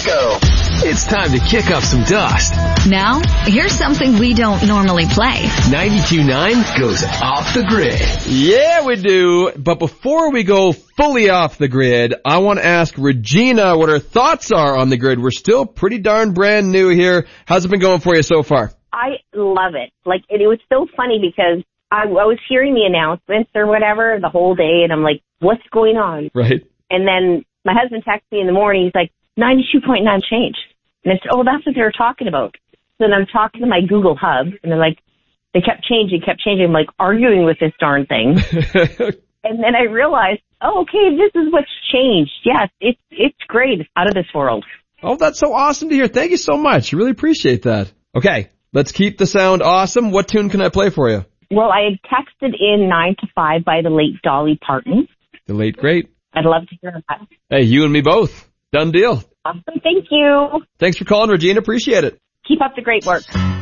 go. It's time to kick up some dust. Now, here's something we don't normally play. 92.9 goes off the grid. Yeah, we do. But before we go fully off the grid, I want to ask Regina what her thoughts are on the grid. We're still pretty darn brand new here. How's it been going for you so far? I love it. It was so funny because I was hearing the announcements or whatever the whole day, and I'm like, what's going on? Right. And then my husband texted me in the morning. He's like, 92.9 changed. And I said, oh, that's what they were talking about. So then I'm talking to my Google Hub, and they're like, they kept changing. I'm like arguing with this darn thing. And then I realized, oh, okay, this is what's changed. Yes, it's great. It's out of this world. Oh, that's so awesome to hear. Thank you so much. I really appreciate that. Okay, let's keep the sound awesome. What tune can I play for you? Well, I had texted in 9 to 5 by the late Dolly Parton. The late great. I'd love to hear that. Hey, you and me both. Done deal. Awesome. Thank you. Thanks for calling, Regina. Appreciate it. Keep up the great work.